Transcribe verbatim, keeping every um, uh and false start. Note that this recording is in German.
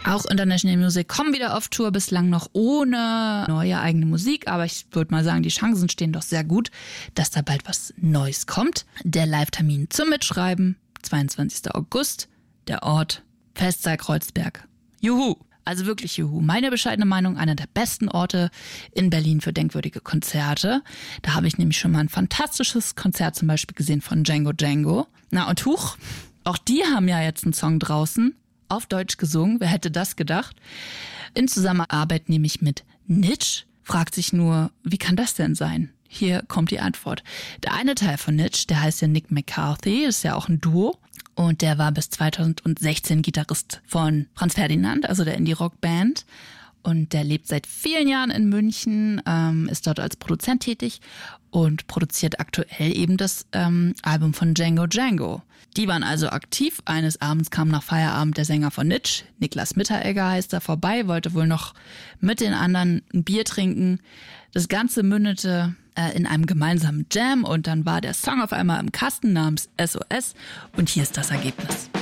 Auch International Music kommen wieder auf Tour, bislang noch ohne neue eigene Musik, aber ich würde mal sagen, die Chancen stehen doch sehr gut, dass da bald was Neues kommt. Der Live-Termin zum Mitschreiben, zweiundzwanzigster August, der Ort Festsaal Kreuzberg. Juhu! Also wirklich juhu. Meine bescheidene Meinung, einer der besten Orte in Berlin für denkwürdige Konzerte. Da habe ich nämlich schon mal ein fantastisches Konzert zum Beispiel gesehen von Django Django. Na und huch, auch die haben ja jetzt einen Song draußen, auf Deutsch gesungen. Wer hätte das gedacht? In Zusammenarbeit nämlich mit Nitsch. Fragt sich nur, wie kann das denn sein? Hier kommt die Antwort. Der eine Teil von Nitsch, der heißt ja Nick McCarthy, ist ja auch ein Duo. Und der war bis zweitausendsechzehn Gitarrist von Franz Ferdinand, also der Indie-Rock-Band. Und der lebt seit vielen Jahren in München, ähm, ist dort als Produzent tätig und produziert aktuell eben das ähm, Album von Django Django. Die waren also aktiv. Eines Abends kam nach Feierabend der Sänger von Nitsch, Niklas Mitteregger heißt er, vorbei, wollte wohl noch mit den anderen ein Bier trinken. Das Ganze mündete äh, in einem gemeinsamen Jam und dann war der Song auf einmal im Kasten namens S O S und hier ist das Ergebnis.